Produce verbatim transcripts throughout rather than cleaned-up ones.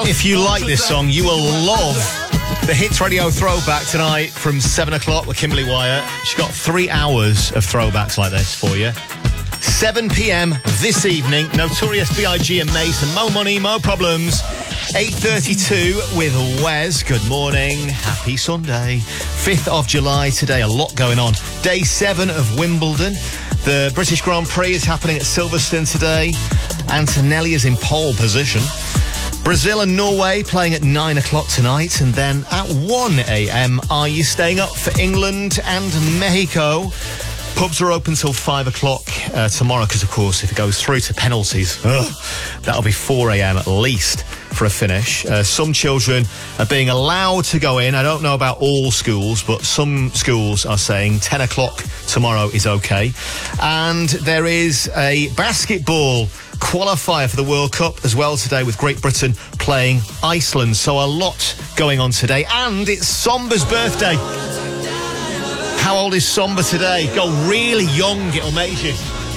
If you like this song, you will love the Hits Radio throwback tonight from seven o'clock with Kimberly Wyatt. She's got three hours of throwbacks like this for you. seven p.m. this evening, Notorious B I G and Mason. Mo Money, Mo Problems. eight thirty-two with Wes. Good morning. Happy Sunday. fifth of July today. A lot going on. Day seven of Wimbledon. The British Grand Prix is happening at Silverstone today. Antonelli is in pole position. Brazil and Norway playing at nine o'clock tonight. And then at one a.m, are you staying up for England and Mexico? Pubs are open till five o'clock uh, tomorrow because, of course, if it goes through to penalties, ugh, that'll be four a.m. at least for a finish. Uh, some children are being allowed to go in. I don't know about all schools, but some schools are saying ten o'clock tomorrow is okay. And there is a basketball qualifier for the World Cup as well today with Great Britain playing Iceland. So a lot going on today. And it's Somba's birthday. How old is Somba today? Go really young, it'll make you.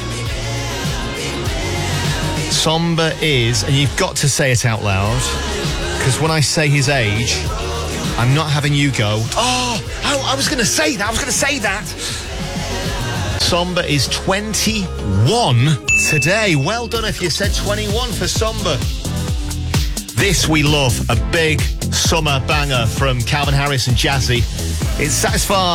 Somba is, and you've got to say it out loud, because when I say his age, I'm not having you go, oh, oh I was going to say that, I was going to say that. Somba is twenty-one today. Well done if you said twenty-one for Somba. This we love, a big summer banger from Calvin Harris and Jazzy. It's Satisfied.